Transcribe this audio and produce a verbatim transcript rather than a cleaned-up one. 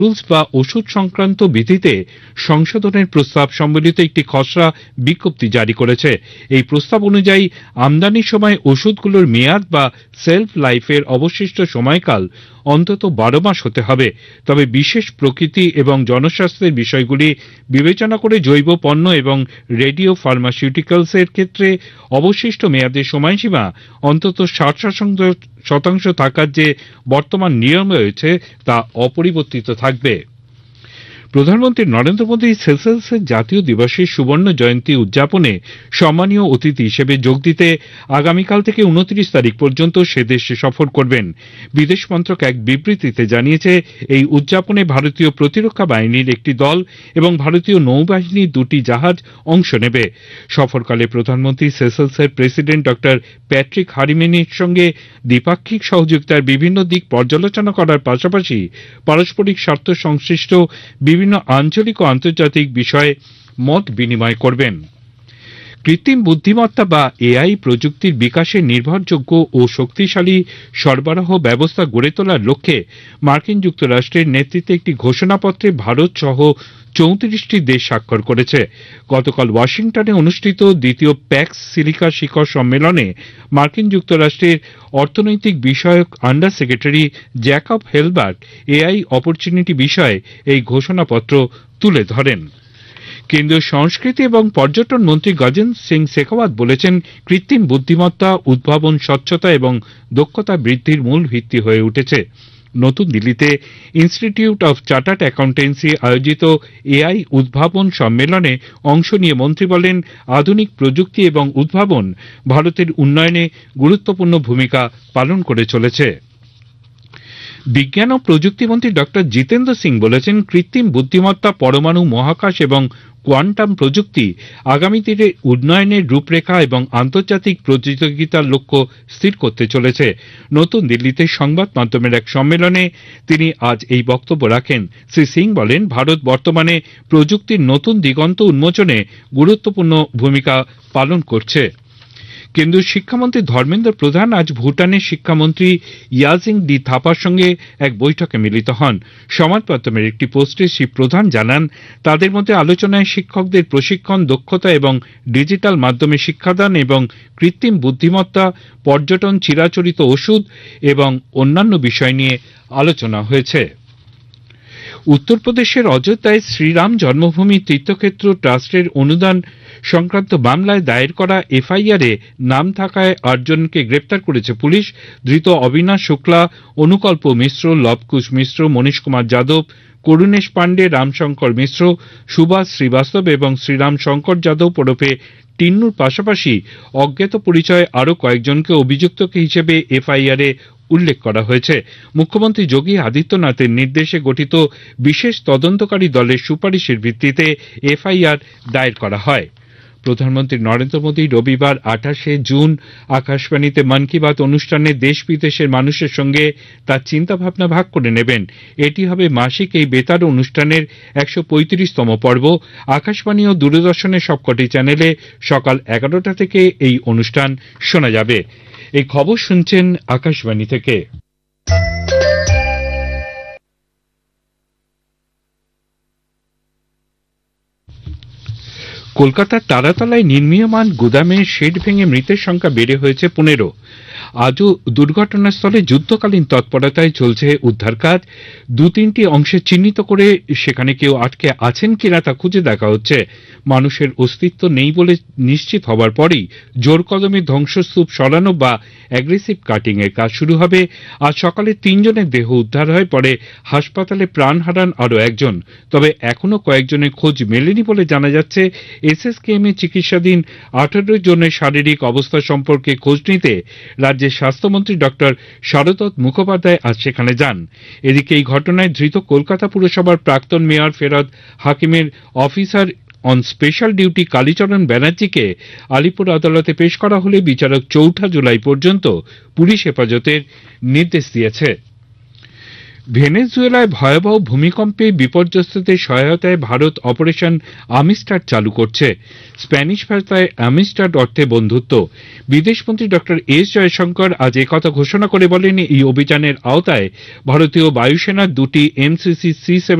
Rules বা ওষুধ সংক্রান্ত বিধিতে সংশোধনের প্রস্তাব সম্বলিত একটি খসড়া বিজ্ঞপ্তি জারি করেছে। এই প্রস্তাব অনুযায়ী আমদানির সময় ওষুধগুলোর মেয়াদ বা সেলফ লাইফের অবশিষ্ট সময়কাল অন্তত বারো মাস হতে হবে। তবে বিশেষ প্রকৃতি এবং জনস্বাস্থ্যের বিষয়গুলি বিবেচনা করে জৈব পণ্য এবং রেডিও ফার্মাসিউটিক্যালস এর ক্ষেত্রে অবশিষ্ট মেয়াদের সময়সীমা অন্তত ষাট শতাংশ থাকার যে বর্তমান নিয়ম রয়েছে তা অপরিবর্তিত থাকবে। প্রধানমন্ত্রী নরেন্দ্র মোদী সেসেলসের জাতীয় দিবসের সুবর্ণ জয়ন্তী উদযাপনে সম্মানীয় অতিথি হিসেবে যোগ দিতে আগামীকাল থেকে উনত্রিশ তারিখ পর্যন্ত সে দেশে সফর করবেন। বিদেশ মন্ত্রক এক বিবৃতিতে জানিয়েছে, এই উদযাপনে ভারতীয় প্রতিরক্ষা বাহিনীর একটি দল এবং ভারতীয় নৌবাহিনীর দুটি জাহাজ অংশ নেবে। সফরকালে প্রধানমন্ত্রী সেসেলসের প্রেসিডেন্ট ডক্টর প্যাট্রিক হারিমেনির সঙ্গে দ্বিপাক্ষিক সহযোগিতার বিভিন্ন দিক পর্যালোচনা করার পাশাপাশি পারস্পরিক স্বার্থ সংশ্লিষ্ট বিভিন্ন আঞ্চলিক ও আন্তর্জাতিক বিষয়ে মত বিনিময় করবেন। কৃত্রিম বুদ্ধিমত্তা বা এআই প্রযুক্তির বিকাশে নির্ভরযোগ্য ও শক্তিশালী সরবরাহ ব্যবস্থা গড়ে তোলার লক্ষ্যে মার্কিন যুক্তরাষ্ট্রের নেতৃত্বে একটি ঘোষণাপত্রে ভারত সহ চৌত্রিশটি দেশ স্বাক্ষর করেছে। গতকাল ওয়াশিংটনে অনুষ্ঠিত দ্বিতীয় প্যাক্স সিলিকা শিখর সম্মেলনে মার্কিন যুক্তরাষ্ট্রের অর্থনৈতিক বিষয়ক under secretary Jacob হেলবার্ট AI opportunity বিষয়ে এই ঘোষণাপত্র তুলে ধরেন। কেন্দ্রীয় সংস্কৃতি এবং পর্যটন মন্ত্রী গজেন্দ্র সিং শেখাওয়াত বলেছেন, কৃত্রিম বুদ্ধিমত্তা উদ্ভাবন, স্বচ্ছতা এবং দক্ষতা বৃদ্ধির মূল ভিত্তি হয়ে উঠেছে। নতুন দিল্লিতে ইনস্টিটিউট অফ চার্টার্ড অ্যাকাউন্টেন্সি আয়োজিত এআই উদ্ভাবন সম্মেলনে অংশ নিয়ে মন্ত্রী বলেন, আধুনিক প্রযুক্তি এবং উদ্ভাবন ভারতের উন্নয়নে গুরুত্বপূর্ণ ভূমিকা পালন করে চলেছে। বিজ্ঞান ও প্রযুক্তিমন্ত্রী ডক্টর জিতেন্দ্র সিং বলেছেন, কৃত্রিম বুদ্ধিমত্তা, পরমাণু, মহাকাশ এবং কোয়ান্টাম প্রযুক্তি আগামী দিনে উন্নয়নের রূপরেখা এবং আন্তর্জাতিক প্রতিযোগিতার লক্ষ্য স্থির করতে চলেছে। নতুন দিল্লিতে সংবাদ মাধ্যমের এক সম্মেলনে তিনি আজ এই বক্তব্য রাখেন। শ্রী সিং বলেন, ভারত বর্তমানে প্রযুক্তির নতুন দিগন্ত উন্মোচনে গুরুত্বপূর্ণ ভূমিকা পালন করছে। কেন্দ্রীয় শিক্ষামন্ত্রী ধর্মেন্দ্র প্রধান আজ ভুটানের শিক্ষামন্ত্রী ইয়াজিং ডি থাপার সঙ্গে এক বৈঠকে মিলিত হন। সমাজ মাধ্যমের একটি পোস্টে শ্রী প্রধান জানান, তাদের মধ্যে আলোচনায় শিক্ষকদের প্রশিক্ষণ, দক্ষতা এবং ডিজিটাল মাধ্যমে শিক্ষাদান এবং কৃত্রিম বুদ্ধিমত্তা, পর্যটন, চিরাচরিত ওষুধ এবং অন্যান্য বিষয় নিয়ে আলোচনা হয়েছে। উত্তরপ্রদেশের অযোধ্যায় শ্রীরাম জন্মভূমি তীর্থক্ষেত্র ট্রাস্টের অনুদান সংক্রান্ত মামলায় দায়ের করা এফআইআর এ নাম থাকায় আটজনকে গ্রেপ্তার করেছে পুলিশ। ধৃত অবিনাশ শুক্লা, অনুকল্প মিশ্র, লবকুশ মিশ্র, মনীশ কুমার যাদব, করুণেশ পাণ্ডে, রামশঙ্কর মিশ্র, সুভাষ শ্রীবাস্তব এবং শ্রীরাম শঙ্কর যাদব ওরফে টিন্নুর পাশাপাশি অজ্ঞাত পরিচয় আরও কয়েকজনকে অভিযুক্ত হিসেবে এফআইআর এ উল্লেখ করা হয়েছে। মুখ্যমন্ত্রী যোগী আদিত্যনাথের নির্দেশে গঠিত বিশেষ তদন্তকারী দলের সুপারিশের ভিত্তিতে এফআইআর দায়ের করা হয়। প্রধানমন্ত্রী নরেন্দ্র মোদী রবিবার আঠাশে জুন আকাশবাণীতে মন কি বাত অনুষ্ঠানে দেশ বিদেশের মানুষের সঙ্গে তার চিন্তাভাবনা ভাগ করে নেবেন। এটি হবে মাসিক এই বেতার অনুষ্ঠানের একশো পঁয়ত্রিশতম পর্ব। আকাশবাণী ও দূরদর্শনের সবকটি চ্যানেলে সকাল এগারোটা থেকে এই অনুষ্ঠান শোনা যাবে। এই খবর শুনছেন আকাশবাণী থেকে। কলকাতার তারাতলায় নির্মীয়মান গুদামের শেড ভেঙে মৃতের সংখ্যা বেড়ে হয়েছে পনেরো। আজও দুর্ঘটনাস্থলে যুদ্ধকালীন তৎপরতায় চলছে উদ্ধার কাজ। দু তিনটি অংশে চিহ্নিত করে সেখানে কেউ আটকে আছেন কিনা তা খুঁজে দেখা হচ্ছে। মানুষের অস্তিত্ব নেই বলে নিশ্চিত হবার পরেই জোর কদমে ধ্বংসস্তূপ সরানো বা অ্যাগ্রেসিভ কাটিং এর কাজ শুরু হবে। আজ সকালে তিনজনের দেহ উদ্ধার হয়, পরে হাসপাতালে প্রাণ হারান আরও একজন। তবে এখনো কয়েকজনের খোঁজ মেলেনি বলে জানা যাচ্ছে। এসএসকেএম এ চিকিৎসাধীন আঠারো জনের শারীরিক অবস্থা সম্পর্কে খোঁজ নিতে রাজ্যের স্বাস্থ্যমন্ত্রী ডক্টর শারদত্ত মুখোপাধ্যায় আজ সেখানে যান। এদিকে এই ঘটনায় ধৃত কলকাতা পুরসভার প্রাক্তন মেয়র ফেরদ হাকিমের officer on special duty Kalicharan ব্যানার্জিকে আলিপুর আদালতে পেশ করা হলে বিচারক চৌঠা জুলাই পর্যন্ত পুলিশ হেফাজতের নির্দেশ দিয়েছে। ভেনেজুয়েলায় ভয়াবহ ভূমিকম্পে বিপর্যস্তদের সহায়তায় ভারত অপারেশন আমিস্টাড চালু করছে। স্প্যানিশ ভাষায় আমিস্টাড অর্থে বন্ধুত্ব। বিদেশমন্ত্রী ডক্টর এস জয়শঙ্কর আজ একথা ঘোষণা করে বলেন, এই অভিযানের আওতায় ভারতীয় বায়ুসেনার দুটি এমসিসি সি